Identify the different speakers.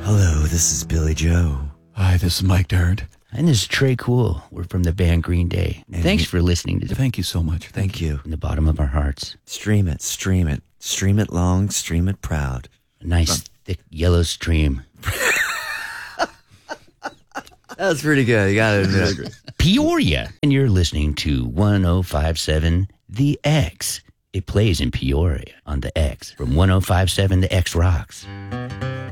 Speaker 1: Hello, this is Billy Joe.
Speaker 2: Hi, this is Mike Dirnt.
Speaker 3: And this is Trey Cool. We're from the band Green Day. Thanks for listening to
Speaker 2: Thank you so much.
Speaker 1: Thank you.
Speaker 3: From the bottom of our hearts.
Speaker 1: Stream it, stream it. Stream it long, stream it proud.
Speaker 3: A nice, thick, yellow stream.
Speaker 1: That was pretty good. You got to admit.
Speaker 3: Peoria. And you're listening to 1057 The X. It plays in Peoria on the X. From 1057 The X Rocks.